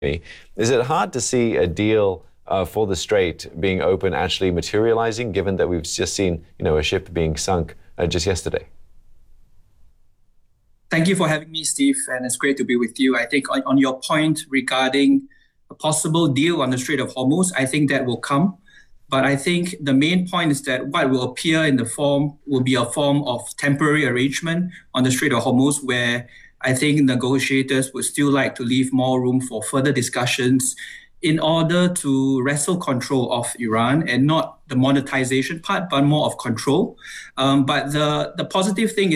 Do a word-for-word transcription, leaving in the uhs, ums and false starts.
Is it hard to see a deal uh, for the Strait being open actually materializing, given that we've just seen, you know, a ship being sunk uh, just yesterday? Thank you for having me, Steve, and it's great to be with you. I think on, on your point regarding a possible deal on the Strait of Hormuz, I think that will come. But I think the main point is that what will appear in the form will be a form of temporary arrangement on the Strait of Hormuz, where I think negotiators would still like to leave more room for further discussions in order to wrestle control of Iran, and not the monetization part, but more of control. Um, but the, the positive thing is